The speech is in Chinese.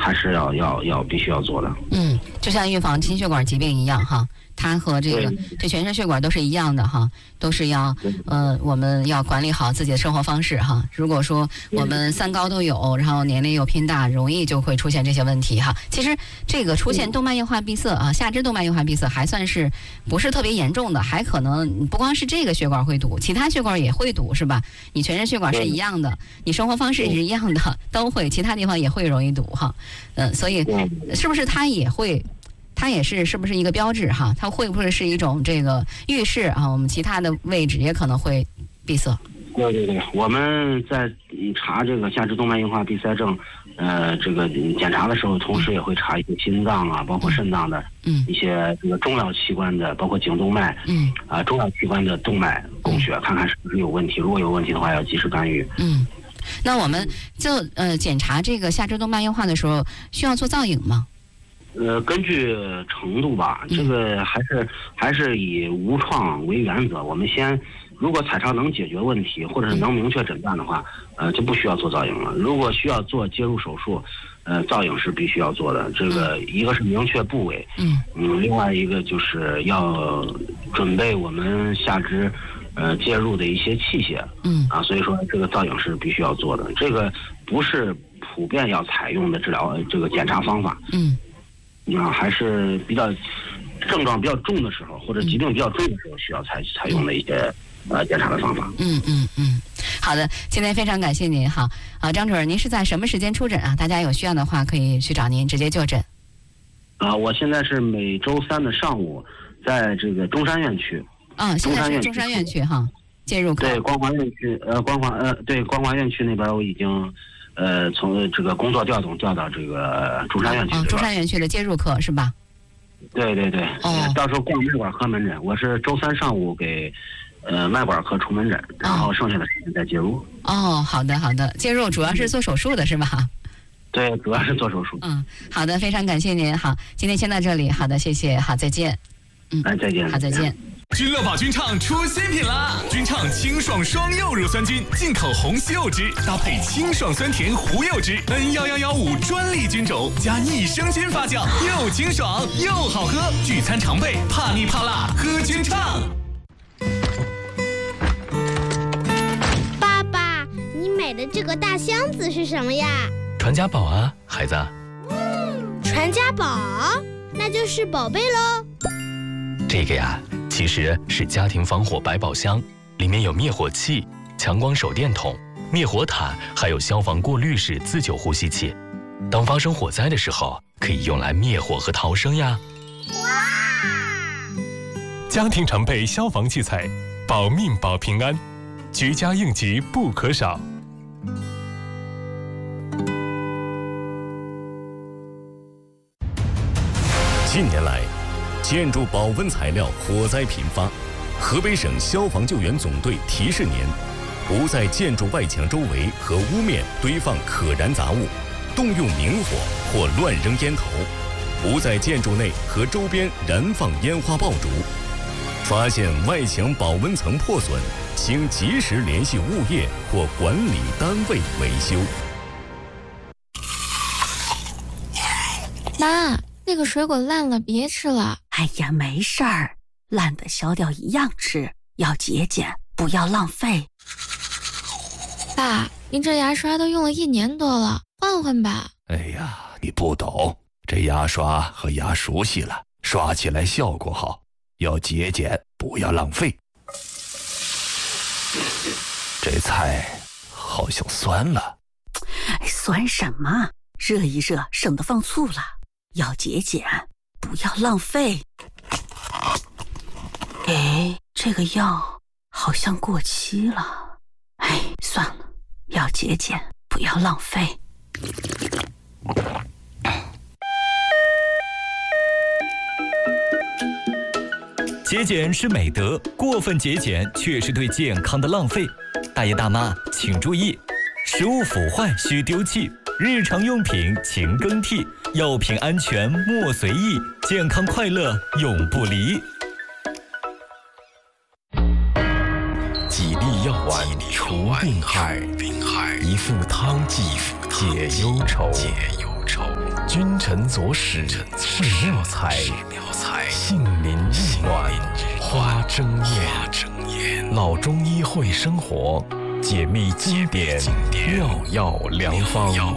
还是要必须要做的。 就像预防心血管疾病一样哈，它和这全身血管都是一样的哈，都是要我们要管理好自己的生活方式哈。如果说我们三高都有，然后年龄又偏大，容易就会出现这些问题哈。其实这个出现动脉硬化闭塞啊，下肢动脉硬化闭塞还算是不是特别严重的，还可能不光是这个血管会堵，其他血管也会堵是吧？你全身血管是一样的，你生活方式是一样的，都会，其他地方也会容易堵哈。所以是不是它也是不是一个标志哈？它会不会是一种这个预示啊？我们其他的位置也可能会闭塞。 对，我们在查这个下肢动脉硬化闭塞症，这个检查的时候，同时也会查一些心脏啊，包括肾脏的一些这个重要器官的，包括颈动脉，重要器官的动脉供血，看看是不是有问题。如果有问题的话，要及时干预。 那我们就检查这个下肢动脉硬化的时候，需要做造影吗？ 根据程度吧，这个还是以无创为原则。我们先，如果彩超能解决问题，或者是能明确诊断的话，就不需要做造影了。如果需要做介入手术，造影是必须要做的。这个一个是明确部位，另外一个就是要准备我们下肢介入的一些器械，所以说这个造影是必须要做的。这个不是普遍要采用的治疗这个检查方法，还是比较症状比较重的时候，或者疾病比较重的时候，需要采用的一些检查的方法。 好的，今天非常感谢您哈。张主任，您是在什么时间出诊啊？大家有需要的话可以去找您直接就诊。 我现在是每周3的上午，在这个中山院区。 现在是中山院区哈，介入科。 对，光华院区，光华院区那边我已经。从这个工作调动调到这个中山院区。 中山院区的介入科是吧？ 对。到时候逛脉管科门诊，我是周3上午给脉管科出门诊，然后剩下的时间再介入。 好的，介入主要是做手术的是吧？ 对，主要是做手术。 好的，非常感谢您。好，今天先到这里。好的，谢谢。好，再见。 再见。 好，再见。 君乐宝君唱出新品啦！君唱清爽双柚乳酸菌，进口红西柚汁，搭配清爽酸甜胡柚汁，N11115专利菌种，加益生菌发酵，又清爽又好喝。聚餐常备，怕腻怕辣，喝君唱。 爸爸，你买的这个大箱子是什么呀？ 传家宝啊，孩子。 传家宝，那就是宝贝喽。 这个呀，其实是家庭防火百宝箱，里面有灭火器、强光手电筒、灭火毯，还有消防过滤式自救呼吸器。当发生火灾的时候，可以用来灭火和逃生呀。 哇！ 家庭常备消防器材，保命保平安，居家应急不可少。 近年来，建筑保温材料火灾频发，河北省消防救援总队提示您：不在建筑外墙周围和屋面堆放可燃杂物，动用明火或乱扔烟头；不在建筑内和周边燃放烟花爆竹。发现外墙保温层破损，请及时联系物业或管理单位维修。 妈，那个水果烂了，别吃了。 哎呀，没事儿，烂的削掉一样吃，要节俭，不要浪费。 爸，您这牙刷都用了1年多了，换换吧。 哎呀，你不懂，这牙刷和牙熟悉了，刷起来效果好，要节俭，不要浪费。这菜好像酸了。 酸什么？热一热，省得放醋了。要节俭，不要浪费。哎，这个药好像过期了。哎，算了，要节俭，不要浪费。 节俭是美德，过分节俭却是对健康的浪费。大爷大妈请注意，食物腐坏需丢弃，日常用品勤更替，药品安全莫随意，健康快乐永不离。 己利药丸除病害，一副汤剂解忧愁。 君臣佐使是妙才，杏林玉暖花争艳。老中医会生活，解密经典妙药良方。